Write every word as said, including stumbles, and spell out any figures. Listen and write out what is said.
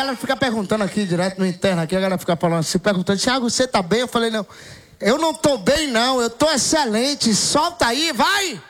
galera fica perguntando aqui, direto no interno aqui, a galera fica falando assim, perguntando, Thiago, você tá bem? Eu falei, não, eu não tô bem não, eu tô excelente, solta aí, vai!